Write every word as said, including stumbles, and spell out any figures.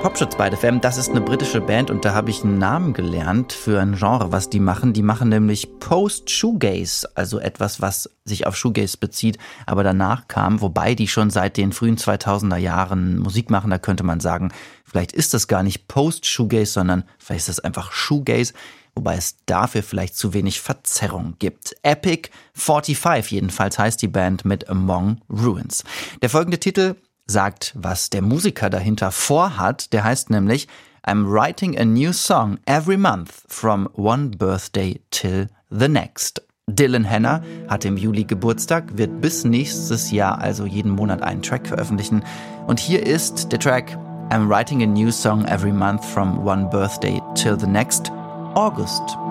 Popschutz bei F M, das ist eine britische Band und da habe ich einen Namen gelernt für ein Genre, was die machen. Die machen nämlich Post-Shoegaze, also etwas, was sich auf Shoegaze bezieht, aber danach kam, wobei die schon seit den frühen zweitausender Jahren Musik machen, da könnte man sagen, vielleicht ist das gar nicht Post-Shoegaze, sondern vielleicht ist das einfach Shoegaze, wobei es dafür vielleicht zu wenig Verzerrung gibt. Epic fünfundvierzig jedenfalls heißt die Band mit Among Ruins. Der folgende Titel sagt, was der Musiker dahinter vorhat. Der heißt nämlich I'm writing a new song every month from one birthday till the next. Dylan Hanna hat im Juli Geburtstag, wird bis nächstes Jahr also jeden Monat einen Track veröffentlichen. Und hier ist der Track I'm writing a new song every month from one birthday till the next, August.